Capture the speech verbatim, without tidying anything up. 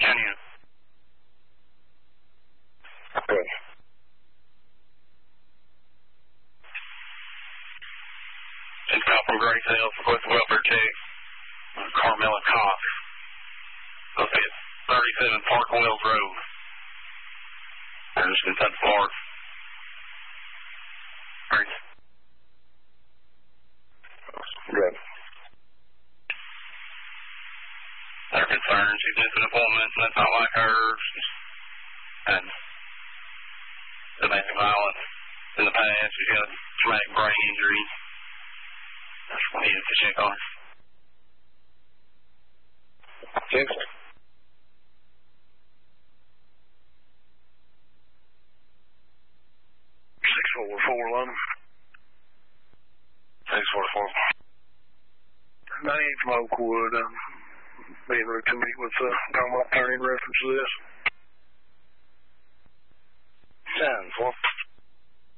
ten unit. Okay. Inbound from Gray Sales, request welfare check. Carmella Cox. Let's hit thirty-seven Park Wells Road. They're just inside the floor. Thanks. Good. They're concerned. She's missed an appointment, and that's not like her. And domestic violence in the past. She's got a traumatic brain injury. That's what needed to check on her. Six. Six four four one. Six four four. Ninety-eight from Oakwood. Um, being ready to meet with uh, Tom Turner in reference to this. Ten four.